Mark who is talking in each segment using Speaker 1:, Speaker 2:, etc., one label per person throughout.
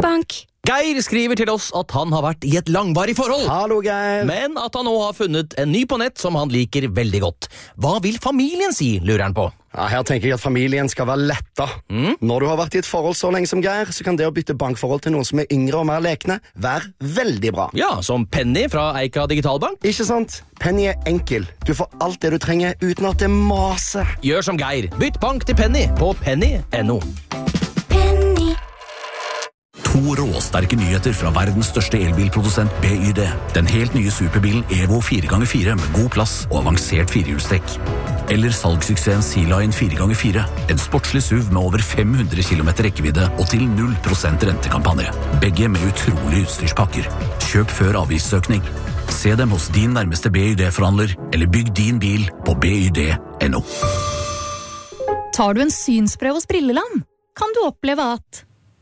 Speaker 1: Bank.
Speaker 2: Geir skriver til oss at han har vært i et langvarig forhold.
Speaker 3: Hallo, Geir.
Speaker 2: Men at han nå har funnet en ny på nett som han liker veldig godt. Hva vil familien si, lurer han på.
Speaker 3: Ja, her tenker jeg at familien skal være letta. Når du har vært i et forhold så lenge som Geir, så kan det å bytte bankforhold til noen som er yngre og mer lekne være veldig bra.
Speaker 2: Ja, som Penny fra Eika Digitalbank.
Speaker 3: Ikke sant? Penny er enkel. Du får alt det du trenger uten at det maser.
Speaker 2: Gjør som Geir. Bytt bank til Penny på penny.no.
Speaker 4: To råsterke nyheter fra verdens største elbilprodusent BYD. Den helt nye superbilen Evo 4x4 med god plass og avansert firehjulstrekk. Eller salgssuksessen Sea-Line 4x4. En sportslig SUV med over 500 km rekkevidde og til 0% rentekampanje. Begge med utrolige utstyrspakker. Kjøp før avgiftsøkning. Se dem hos din nærmeste BYD-forhandler, eller bygg din bil på byd.no.
Speaker 5: Tar du en synsprøve hos Brilleland, kan du oppleve at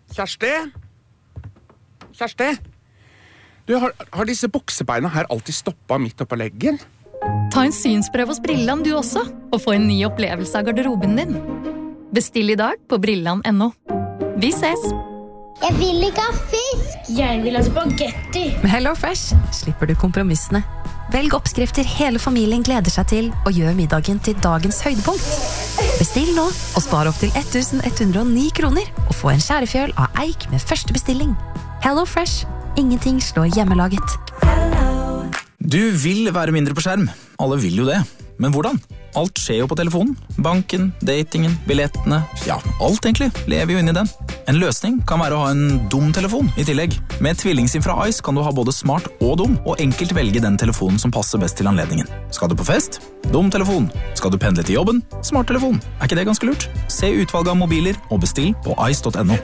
Speaker 6: Kjersti, du har disse buksebeina her alltid stoppet midt oppå leggen?
Speaker 5: Ta en synsprøve hos Brilleland du også, og få en ny opplevelse av garderoben din. Bestill i dag på brilleland.no. Vi ses!
Speaker 7: Jeg vil ikke ha fisk!
Speaker 1: Jeg vil ha spagetti.
Speaker 8: Med HelloFresh slipper du kompromissene. Velg oppskrifter hele familien gleder seg til, og gjør middagen til dagens høydepunkt. Bestill nå, og spar opp til 1109 kroner, og få en skjærefjøl av eik med første bestilling. HelloFresh. Ingenting slår hjemmelaget.
Speaker 9: Du vil være mindre på skjerm. Alle vil jo det. Men hvordan? Alt skjer jo på telefonen. Banken, datingen, billettene. Ja, alt egentlig lever jo inn i den. En løsning kan være å ha en dum telefon i tillegg. Med TvillingSIM fra Ice kan du ha både smart og dum, og enkelt velge den telefonen som passer best til anledningen. Skal du på fest? Dum telefon. Skal du pendle til jobben? Smart telefon. Er ikke det ganske lurt? Se utvalget av mobiler og bestill på ice.no.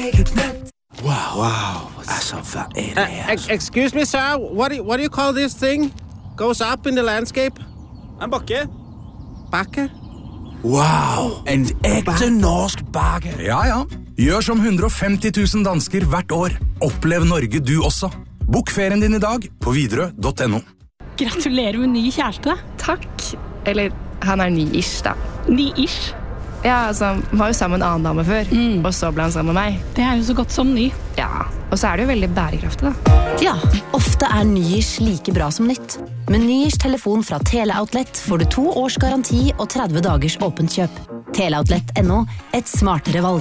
Speaker 6: Wow. Excuse me, sir. What do you call this thing? Goes up in the landscape?
Speaker 9: En bakke.
Speaker 6: Bakke?
Speaker 9: Wow, en ekte norsk bakke. Ja. Gjør som 150 000 dansker hvert år. Opplev Norge du også. Bok ferien din i dag på Widerøe.no.
Speaker 10: Gratulerer med ny kjæreste.
Speaker 11: Takk. Eller, han er ny-ish da.
Speaker 10: Ny-ish?
Speaker 11: Ja, altså, han var jo sammen med en annen dame før, og så ble han sammen med meg.
Speaker 10: Det er jo så godt som ny.
Speaker 11: Ja, og så er det jo veldig bærekraftig da.
Speaker 12: Ja, ofte er ny-ish like bra som nytt. Med ny-ish telefon fra Teleoutlet får du 2 års garanti og 30 dagers åpent kjøp. Teleoutlet.no, et smartere valg.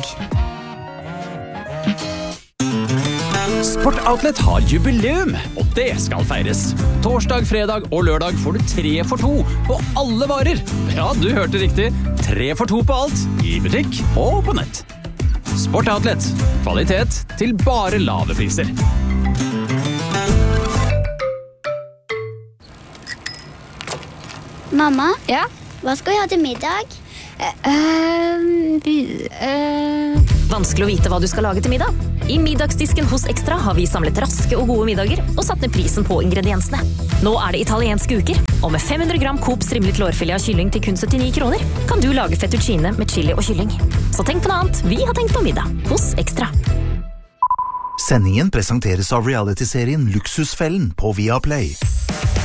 Speaker 13: Sportoutlet har jubileum, og det skal feires. Torsdag, fredag og lørdag får du 3 for 2 på alle varer. Ja, du hørte riktig. 3 for 2 på alt, i butikk og på nett. Sportoutlet. Kvalitet til bare lave priser.
Speaker 7: Mamma?
Speaker 8: Ja?
Speaker 7: Hva skal vi ha til middag?
Speaker 12: Vanskelig å vite hva du skal lage til middag. I middagsdisken hos Extra har vi samlet raske og gode middager og satt ned prisen på ingrediensene. Nå er det italienske uker, og med 500 gram Coop strimlet lårfilet av kylling til kun 79 kroner, kan du lage fettuccine med chili og kylling. Så tenk på noe annet. Vi har tenkt på middag hos Extra.
Speaker 14: Sendingen presenteres av reality-serien Luksusfellen på Viaplay.